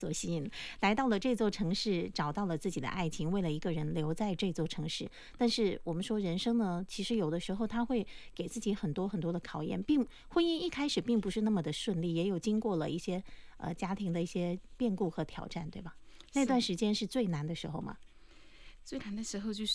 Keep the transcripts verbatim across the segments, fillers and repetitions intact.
所吸引，来到了这座城市，找到了自己的爱情，为了一个人留在这座城市。但是我们说人生呢，其实有的时候他会给自己很多很多的考验，并婚姻一开始并不是那么的顺利，也有经过了一些呃家庭的一些变故和挑战，对吧？那段时间是最难的时候吗？ 最难的时候就是，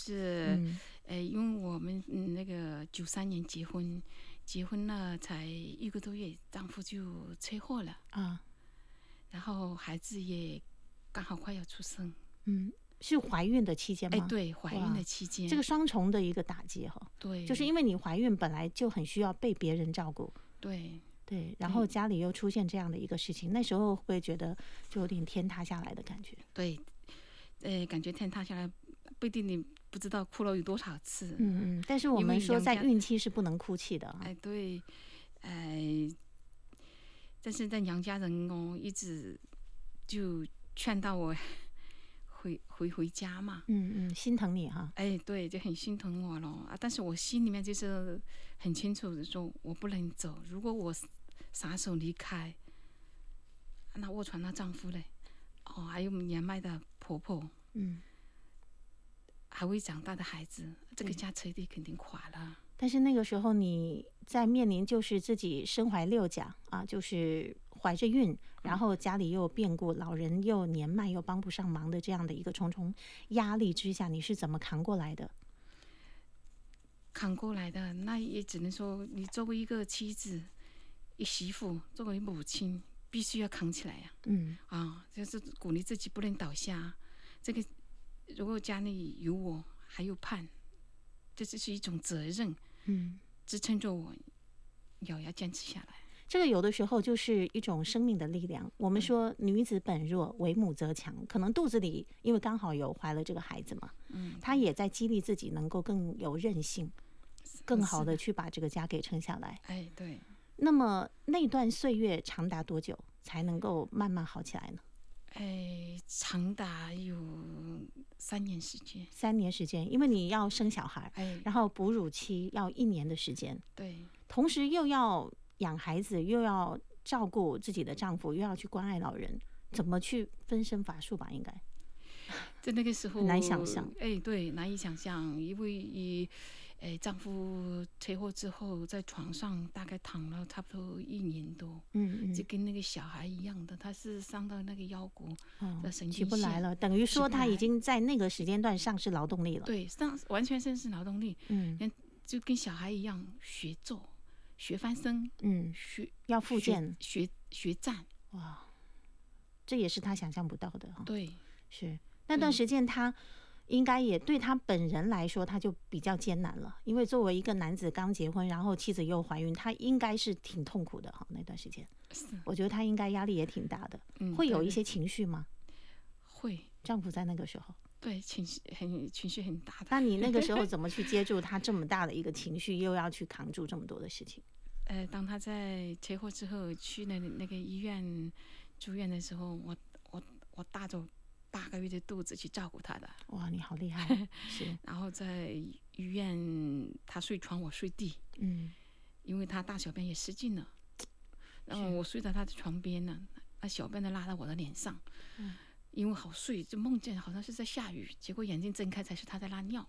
嗯、呃，因为我们、嗯、那个九三年结婚，结婚了才一个多月，丈夫就车祸了啊。然后孩子也刚好快要出生， 嗯，是怀孕的期间吗？ 哎，对，怀孕的期间， 这个双重的一个打击哈。 对， 就是因为你怀孕本来就很需要被别人照顾， 对对，然后家里又出现这样的一个事情，那时候会不会觉得就有点天塌下来的感觉？ 对，呃，感觉天塌下来，不一定你不知道哭了有多少次。 嗯嗯，但是我们说在孕期是不能哭泣的啊。 哎，对，哎。但是在娘家人哦，一直就劝到我回回回家嘛。 嗯嗯，心疼你哈。 哎，对，就很心疼我了啊。但是我心里面就是很清楚的说，我不能走。如果我撒手离开，那卧床的丈夫嘞，哦，还有年迈的婆婆，嗯，还未长大的孩子，这个家彻底肯定垮了。 但是那个时候你在面临就是自己身怀六甲啊，就是怀着孕，然后家里又有变故，老人又年迈又帮不上忙的这样的一个重重压力之下，你是怎么扛过来的？ 扛过来的，那也只能说你作为一个妻子、一媳妇，作为母亲，必须要扛起来呀、啊。嗯啊，就是鼓励自己不能倒下。这个如果家里有我，还有盼。这就是一种责任，嗯，支撑着我咬牙坚持下来。 这个有的时候就是一种生命的力量。我们说女子本弱，为母则强。可能肚子里因为刚好有怀了这个孩子嘛，嗯，她也在激励自己能够更有韧性，更好的去把这个家给撑下来。 哎，对。 那么那段岁月长达多久才能够慢慢好起来呢？ 哎，长达有三年时间。 三年时间，因为你要生小孩，哎，然后哺乳期要一年的时间， 对， 同时又要养孩子，又要照顾自己的丈夫，又要去关爱老人，怎么去分身乏术吧？应该在那个时候难想象。 哎，对，难以想象，因为以哎丈夫车祸之后，在床上大概躺了差不多一年多，嗯嗯，就跟那个小孩一样的，他是伤到那个腰骨的神经线， 起不来了，等于说他已经在那个时间段丧失劳动力了。 对，上完全丧失劳动力，嗯，就跟小孩一样学做、学翻身，嗯，学要复健、 学学学站， 哇，这也是他想象不到的哈。 对， 是。那段时间他应该也对他本人来说他就比较艰难了，因为作为一个男子刚结婚，然后妻子又怀孕，他应该是挺痛苦的哈。那段时间我觉得他应该压力也挺大的，嗯，会有一些情绪吗？ 会。 丈夫在那个时候对情绪很情绪很大的。 那你那个时候怎么去接住他这么大的一个情绪，又要去扛住这么多的事情？ 呃，当他在车祸之后去那那个医院住院的时候，我我我大着八个月的肚子去照顾他的。 哇，你好厉害！是。 然后在医院，他睡床，我睡地。嗯。因为他大小便也失禁了，然后我睡在他的床边呢，那小便都拉到我的脸上。嗯。因为好睡，就梦见好像是在下雨，结果眼睛睁开才是他在拉尿。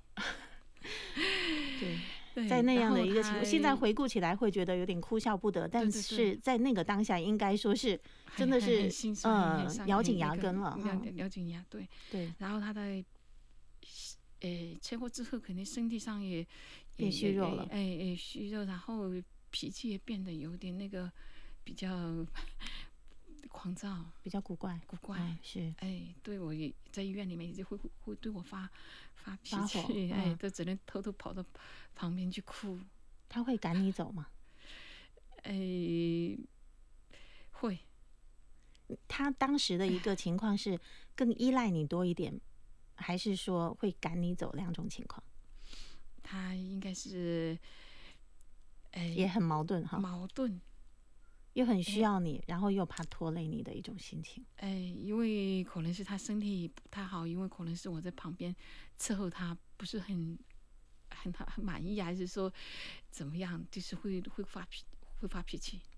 对，在那样的一个情况，现在回顾起来会觉得有点哭笑不得，但是在那个当下，应该说是真的是呃咬紧牙根了， 咬咬紧牙，对对。 然后他的呃车祸之后，肯定身体上也变虚弱了， 哎哎虚弱，然后脾气也变得有点那个比较狂躁， 比较古怪， 古怪、 嗯、是， 哎，对我也在医院里面就会会对我发发脾气， 嗯、 哎，都只能偷偷跑到旁边去哭。 他会赶你走吗？ 哎，会。 他当时的一个情况是更依赖你多一点，还是说会赶你走？两种情况。 他应该是，哎， 也很矛盾哈， 矛盾。 又很需要你，然后又怕拖累你的一种心情。 哎，因为可能是他身体不太好，因为可能是我在旁边伺候他，不是很很很满意，还是说怎么样？就是会会发脾会发脾气。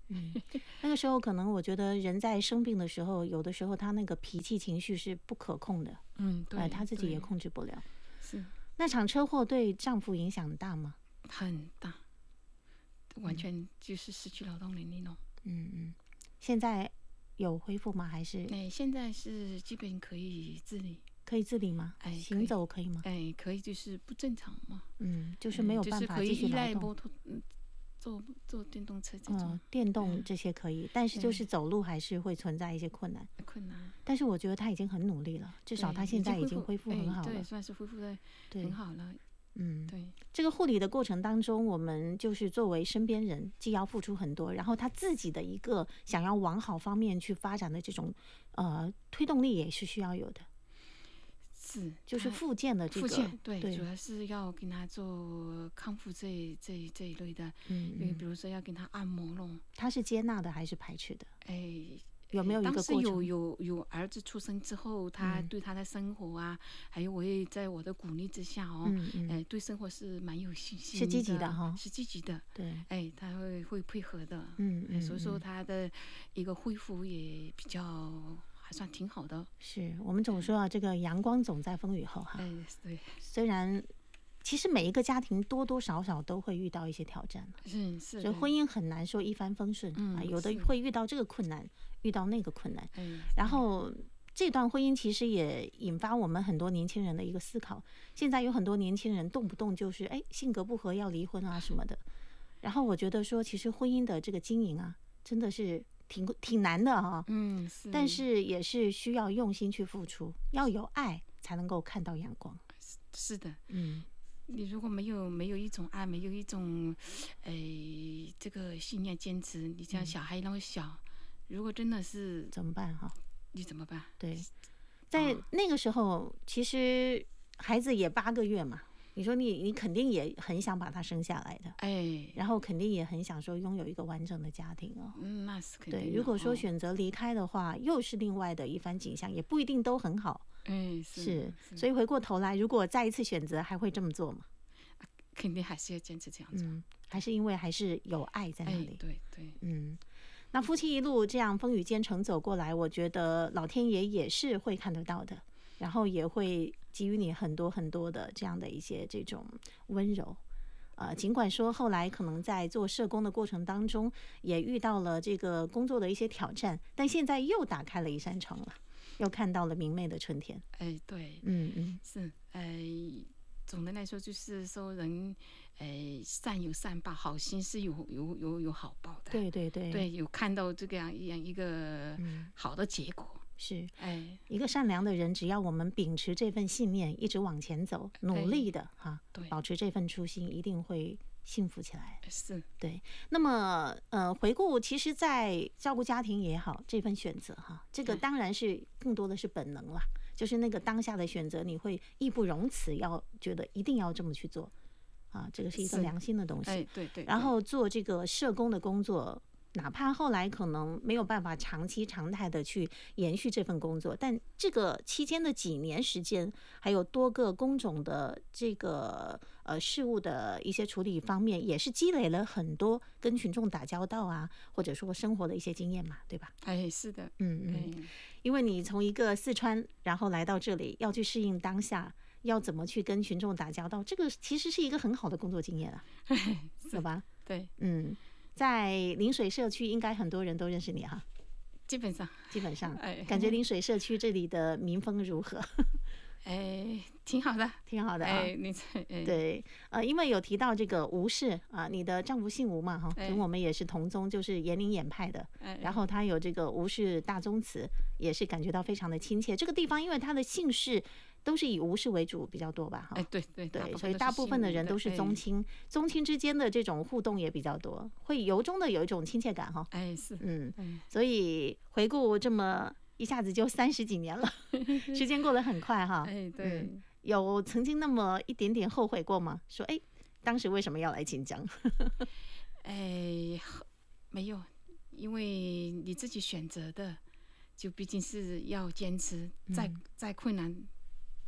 嗯，那个时候可能我觉得人在生病的时候，有的时候他那个脾气情绪是不可控的， 嗯，对， 呃，他自己也控制不了。 是。 那场车祸对丈夫影响大吗？ 很大，完全就是失去劳动能力了。 嗯嗯，现在有恢复吗？还是？ 哎，现在是基本可以自理。 可以自理吗？哎，行走可以吗？ 哎，可以，就是不正常嘛。 嗯，就是没有办法继续劳动。 就是可以依赖摩托，嗯，坐坐电动车这种。 嗯，电动这些可以，但是就是走路还是会存在一些困难。 困难。 但是我觉得他已经很努力了，至少他现在已经恢复很好了。 对，算是恢复的很好了。 嗯， 对。 这个护理的过程当中，我们就是作为身边人，既要付出很多，然后他自己的一个想要往好方面去发展的这种呃推动力也是需要有的。 是， 就是复健的这个， 复健对，主要是要跟他做康复这这这一类的，嗯，因为比如说要跟他按摩咯。 他是接纳的还是排斥的？ 哎， 有没有一个过程？ 当时有有有儿子出生之后，他对他的生活啊，嗯、还有我也在我的鼓励之下哦，嗯嗯哎，对生活是蛮有信心的， 是积极的哈， 是积极的， 对， 哎，他会会配合的， 嗯嗯， 所以说他的一个恢复也比较。还算挺好的， 是我们总说啊，这个阳光总在风雨后哈。 哎，对。 虽然其实每一个家庭多多少少都会遇到一些挑战， 是是。 所以婚姻很难说一帆风顺、嗯、啊，有的会遇到这个困难，遇到那个困难。嗯、然后这段婚姻其实也引发我们很多年轻人的一个思考。现在有很多年轻人动不动就是哎性格不合要离婚啊什么的。然后我觉得说，其实婚姻的这个经营啊，真的是。挺挺难的哈， 嗯，是， 但是也是需要用心去付出，要有爱才能够看到阳光。 是的， 嗯， 你如果没有没有一种爱，没有一种，呃，这个信念坚持，你像小孩那么小，嗯、如果真的是怎么办哈？ 你怎么办？ 对，在那个时候，其实孩子也八个月嘛。你说你你肯定也很想把他生下来的， 哎， 然后肯定也很想说拥有一个完整的家庭哦。 嗯，那是肯定。 对，如果说选择离开的话，又是另外的一番景象，也不一定都很好。 哎， 是，所以回过头来，如果再一次选择，还会这么做吗？ 肯定还是要坚持这样做。 嗯，还是因为还是有爱在那里。 哎、对对， 嗯。那夫妻一路这样风雨兼程走过来，我觉得老天爷也是会看得到的。然后也会给予你很多很多的这样的一些这种温柔，呃，尽管说后来可能在做社工的过程当中也遇到了这个工作的一些挑战，但现在又打开了一扇窗了，又看到了明媚的春天。 哎，对， 嗯嗯， 是，哎，总的来说就是说人，哎，善有善报，好心是有有有有好报的。 对对对， 对，有看到这个样一样一个好的结果。嗯是， 哎， 一个善良的人，只要我们秉持这份信念，一直往前走，努力的哈， 对， 保持这份初心，一定会幸福起来。 是， 对。那么，呃，回顾，其实，在照顾家庭也好，这份选择哈，这个当然是更多的是本能啦，就是那个当下的选择，你会义不容辞，要觉得一定要这么去做啊，这个是一个良心的东西。 哎，对 对, 对。 然后做这个社工的工作。哪怕后来可能没有办法长期常态的去延续这份工作，但这个期间的几年时间，还有多个工种的这个呃事务的一些处理方面，也是积累了很多跟群众打交道啊，或者说生活的一些经验嘛，对吧？ 哎，是的， 嗯嗯，因为你从一个四川，然后来到这里，要去适应当下，要怎么去跟群众打交道，这个其实是一个很好的工作经验啊，有吧？ 对， 嗯。在临水社区，应该很多人都认识你哈。 基本上， 基本上， 哎， 感觉临水社区这里的民风如何？ 哎，挺好的， 挺好的啊。 哎，你哎对，呃，因为有提到这个吴氏啊，你的丈夫姓吴嘛，哈，跟我们也是同宗，就是延陵演派的。 哎， 然后他有这个吴氏大宗祠，也是感觉到非常的亲切。这个地方，因为他的姓氏都是以吴氏为主比较多吧，哈。 哎，对对对，所以大部分的人都是宗亲，宗亲之间的这种互动也比较多，会由衷的有一种亲切感，哈。 哎，是， 嗯，所以回顾这么。一下子就三十几年了，时间过得很快哈。 哎，对、嗯， 有曾经那么一点点后悔过吗？说哎，当时为什么要来晋江？ 哎，没有，因为你自己选择的，就毕竟是要坚持，再、嗯、再困难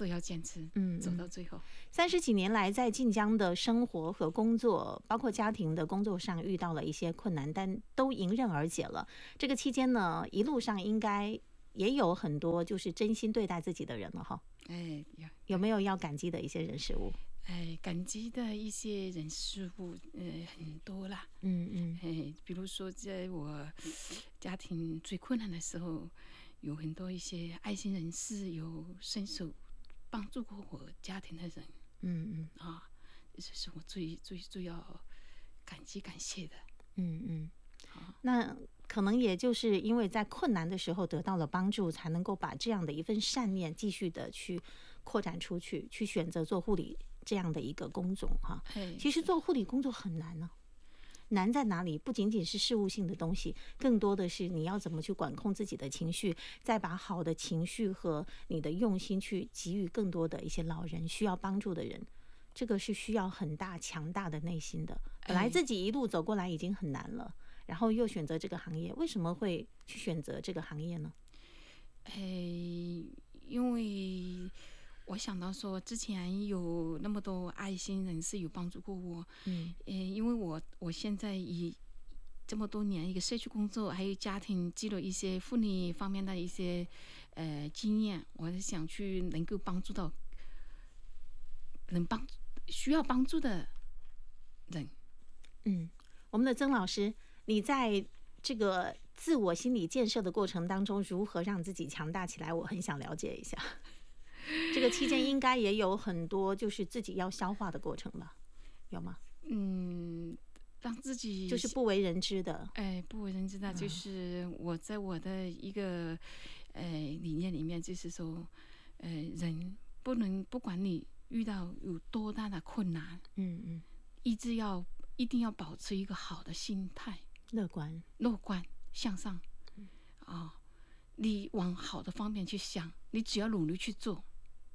都要坚持，嗯，走到最后。 三十几年来，在晋江的生活和工作，包括家庭的工作上，遇到了一些困难，但都迎刃而解了。这个期间呢，一路上应该也有很多就是真心对待自己的人了哈。 哎，有有没有要感激的一些人事物？ 哎，感激的一些人事物，呃，很多啦。 嗯嗯。 哎，比如说，在我家庭最困难的时候，有很多一些爱心人士有伸手帮助过我家庭的人。 嗯嗯。 啊，这是我最最最要感激感谢的。 嗯嗯。那可能也就是因为在困难的时候得到了帮助，才能够把这样的一份善念继续的去扩展出去，去选择做护理这样的一个工种哈。其实做护理工作很难呢、啊，难在哪里？不仅仅是事务性的东西，更多的是你要怎么去管控自己的情绪，再把好的情绪和你的用心去给予更多的一些老人需要帮助的人。这个是需要很大强大的内心的。本来自己一路走过来已经很难了，然后又选择这个行业，为什么会去选择这个行业呢？ 哎，因为我想到说，之前有那么多爱心人士有帮助过我，嗯，因为我我现在以这么多年一个社区工作，还有家庭积累一些妇女方面的一些呃经验，我是想去能够帮助到能帮需要帮助的人。 嗯，我们的曾老师，你在这个自我心理建设的过程当中，如何让自己强大起来？我很想了解一下。这个期间应该也有很多就是自己要消化的过程吧？有吗？ 嗯，让自己就是不为人知的。 哎，不为人知的，就是我在我的一个呃理念里面，就是说，呃，人不能不管你遇到有多大的困难， 嗯嗯， 一直要一定要保持一个好的心态， 乐观， 乐观向上，嗯、哦，你往好的方面去想，你只要努力去做，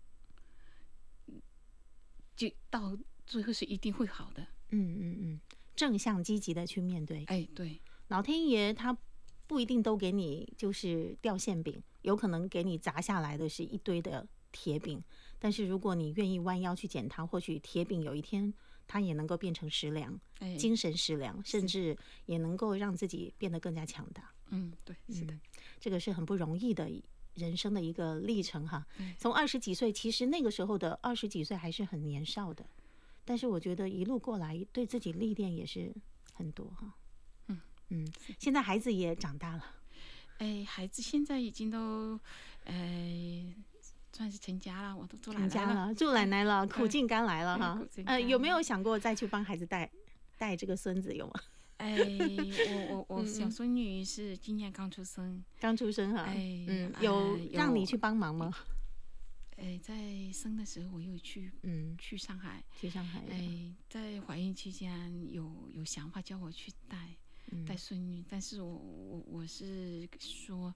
就到最后是一定会好的。 嗯嗯嗯，正向积极的去面对。 哎，对， 老天爷他不一定都给你就是掉馅饼，有可能给你砸下来的是一堆的铁饼。但是如果你愿意弯腰去捡它，或许铁饼有一天它也能够变成食粮，哎、精神食粮，甚至也能够让自己变得更加强大。 嗯，对，是的、嗯， 这个是很不容易的人生的一个历程哈。从二十几岁，其实那个时候的二十几岁还是很年少的，但是我觉得一路过来对自己历练也是很多哈。嗯嗯，现在孩子也长大了， 哎，孩子现在已经都，哎。算是成家了，我都做奶奶了， 成家了，做奶奶了，苦尽甘来了哈。呃，有没有想过再去帮孩子带带这个孙子？有吗？ 哎，我我我小孙女是今年刚出生， 刚出生哈。哎，嗯，有让你去帮忙吗？ 哎，在生的时候我又去，嗯，去上海， 去上海。 哎，在怀孕期间有有想法叫我去带带孙女，但是我我我是说。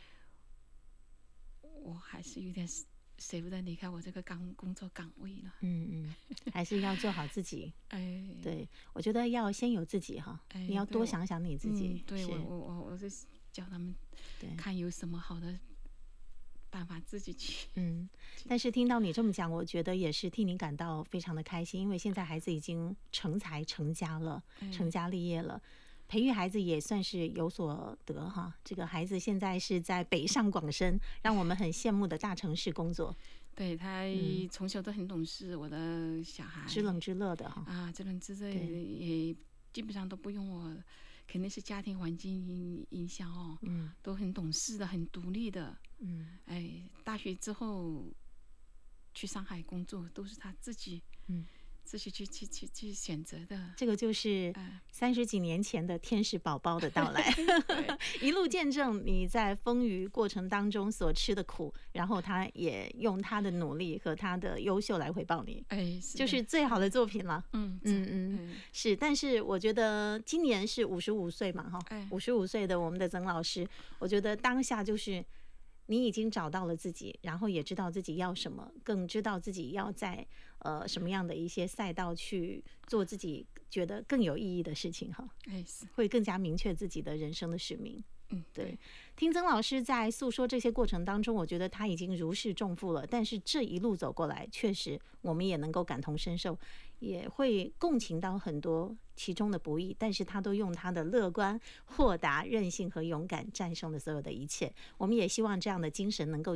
我还是有点舍不得离开我这个岗工作岗位了。嗯嗯，还是要做好自己。哎，对，我觉得要先有自己哈，哎、你要多想想你自己。 嗯、对我我我我是教他们看有什么好的办法自己去。 嗯，但是听到你这么讲，我觉得也是替你感到非常的开心，因为现在孩子已经成才成家了，哎、成家立业了。培育孩子也算是有所得哈，这个孩子现在是在北上广深，让我们很羡慕的大城市工作。 对，他从小都很懂事，我的小孩知冷知热的哈。 啊，知冷知热也基本上都不用我，肯定是家庭环境影响哦。嗯，都很懂事的，很独立的。嗯，哎，大学之后去上海工作，都是他自己。嗯。自己去去去去选择的， 这个就是三十几年前的天使宝宝的到来，一路见证你在风雨过程当中所吃的苦，然后他也用他的努力和他的优秀来回报你，哎，是就是最好的作品了。嗯嗯嗯，是。但是我觉得今年是五十五岁嘛，哈，五十五岁的我们的曾老师，我觉得当下就是你已经找到了自己，然后也知道自己要什么，更知道自己要在呃什么样的一些赛道去做自己觉得更有意义的事情哈。哎，会更加明确自己的人生的使命。 嗯， 对。听曾老师在诉说这些过程当中，我觉得他已经如释重负了。但是这一路走过来，确实我们也能够感同身受，也会共情到很多其中的不易。但是他都用他的乐观、豁达、韧性和勇敢战胜了所有的一切。我们也希望这样的精神能够